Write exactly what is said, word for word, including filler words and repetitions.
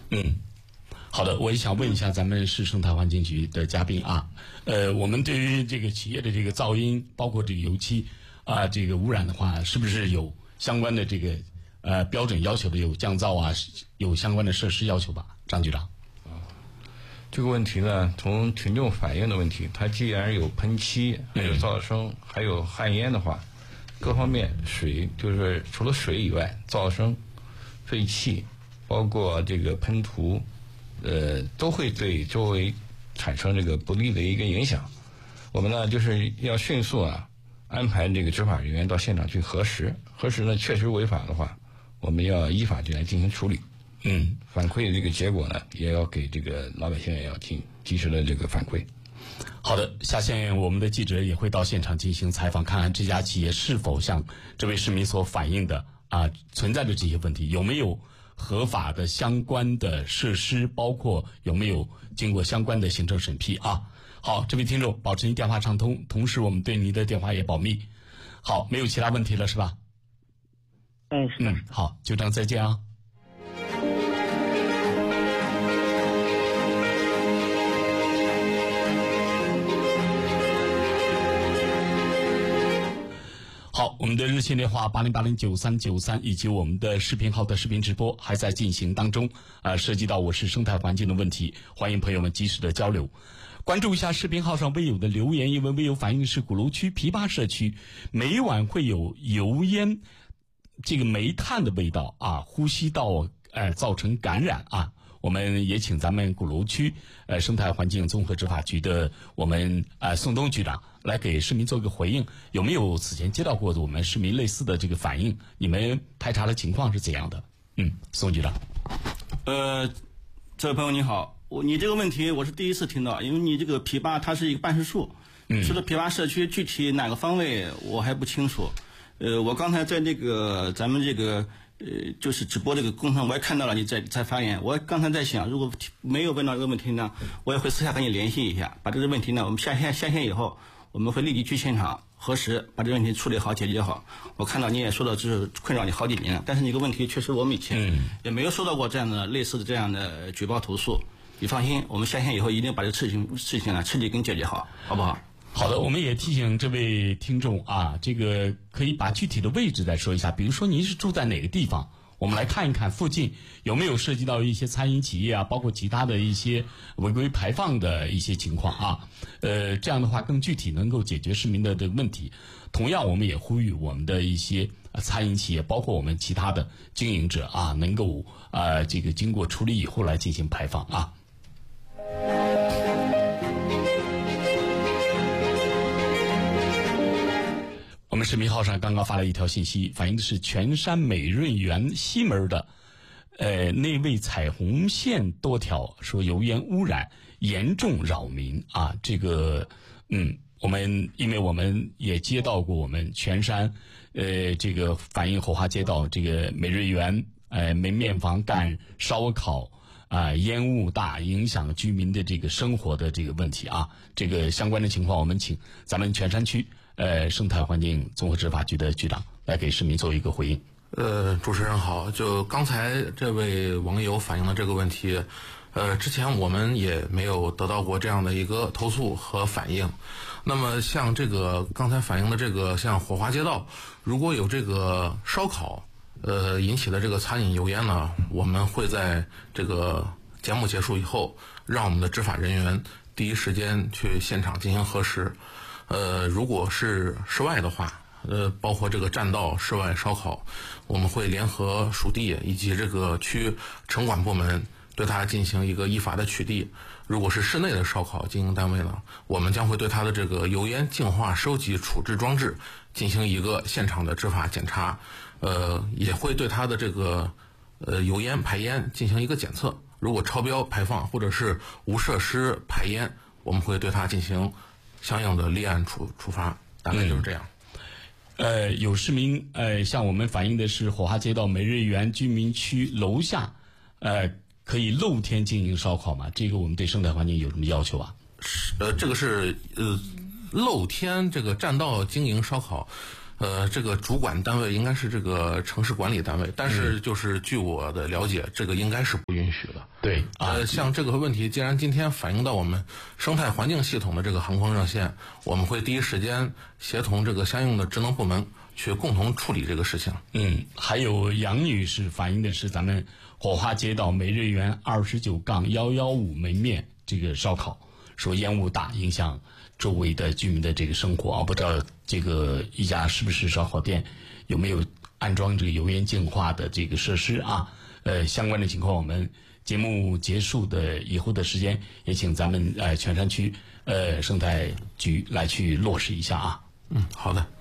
嗯。好的，我也想问一下咱们市生态环境局的嘉宾啊，呃，我们对于这个企业的这个噪音，包括这个油漆啊，这个污染的话，是不是有相关的这个呃标准要求的，有降噪啊，有相关的设施要求吧？张局长。 啊，这个问题呢，从群众反映的问题，它既然有喷漆，还有噪声，嗯、还有旱烟的话，各方面水就是除了水以外，噪声、废气，包括这个喷涂。呃，都会对周围产生这个不利的一个影响。我们呢，就是要迅速啊安排这个执法人员到现场去核实，核实呢确实违法的话，我们要依法进来进行处理。嗯，反馈这个结果呢，也要给这个老百姓也要进及时的这个反馈。 好的，下线我们的记者也会到现场进行采访，看看这家企业是否像这位市民所反映的啊存在的这些问题，有没有合法的相关的设施，包括有没有经过相关的行政审批啊？好，这位听众保持您电话畅通，同时我们对您的电话也保密。好，没有其他问题了是吧？ 嗯，是的。 嗯，好，就这样，再见啊。好，我们的热线电话八零八零九三九三以及我们的视频号的视频直播还在进行当中，呃，涉及到我市生态环境的问题，欢迎朋友们及时的交流。关注一下视频号上微友的留言，因为微友反映的是鼓楼区枇杷社区每晚会有油烟这个煤炭的味道啊，呼吸道呃造成感染啊。我们也请咱们鼓楼区呃生态环境综合执法局的我们呃宋东局长来给市民做个回应，有没有此前接到过的我们市民类似的这个反应？你们排查的情况是怎样的？嗯，宋局长。 呃，这位朋友你好，我你这个问题我是第一次听到，因为你这个枇杷它是一个办事处，嗯，说的枇杷社区具体哪个方位我还不清楚。呃，我刚才在这个咱们这个。呃，就是直播这个工程，我也看到了你在在发言。我刚才在想，如果没有问到这个问题呢，我也会私下跟你联系一下，把这个问题呢，我们下线下线以后，我们会立即去现场核实，把这个问题处理好、解决好。我看到你也说到，就是困扰你好几年了，但是你这个问题确实我们以前也没有收到过这样的类似的这样的举报投诉。你放心，我们下线以后一定把这个事情事情呢彻底跟解决好，好不好？ 好的，我们也提醒这位听众啊，这个可以把具体的位置再说一下，比如说您是住在哪个地方，我们来看一看附近有没有涉及到一些餐饮企业啊，包括其他的一些违规排放的一些情况啊，呃，这样的话更具体能够解决市民的这个问题。同样，我们也呼吁我们的一些餐饮企业，包括我们其他的经营者啊，能够呃这个经过处理以后来进行排放啊。我们视频号上刚刚发了一条信息，反映的是全山美润园西门的呃内卫彩虹线多条，说油烟污染严重扰民啊。这个嗯，我们因为我们也接到过我们全山呃这个反映火花街道这个美润园呃煤面房干烧烤啊、呃、烟雾大，影响居民的这个生活的这个问题啊。这个相关的情况，我们请咱们全山区呃，生态环境综合执法局的局长来给市民做一个回应。 呃，主持人好，就刚才这位网友反映的这个问题，呃，之前我们也没有得到过这样的一个投诉和反映。那么像这个刚才反映的这个像火花街道，如果有这个烧烤呃引起的这个餐饮油烟呢，我们会在这个节目结束以后，让我们的执法人员第一时间去现场进行核实。呃，如果是室外的话，呃，包括这个占道、室外烧烤，我们会联合属地以及这个区城管部门对它进行一个依法的取缔。如果是室内的烧烤经营单位呢，我们将会对它的这个油烟净化收集处置装置进行一个现场的执法检查，呃，也会对它的这个呃油烟排烟进行一个检测。如果超标排放或者是无设施排烟，我们会对它进行相应的立案处处罚，大概就是这样。 嗯、呃，有市民呃向我们反映的是火花街道美日园居民区楼下，呃，可以露天经营烧烤吗？这个我们对生态环境有什么要求啊？ 是呃，这个是呃露天这个占道经营烧烤， 呃，这个主管单位应该是这个城市管理单位，但是就是据我的了解，这个应该是不允许的。 对， 呃，像这个问题，既然今天反映到我们生态环境系统的这个航空热线，我们会第一时间协同这个相应的职能部门去共同处理这个事情。 嗯，还有杨女士反映的是咱们火化街道每日园二十九杠幺幺五门面这个烧烤，说烟雾大，影响周围的居民的这个生活啊，不知道这个一家是不是烧烤店，有没有安装这个油烟净化的这个设施啊？呃，相关的情况，我们节目结束的以后的时间，也请咱们呃全山区呃生态局来去落实一下啊。 嗯，好的。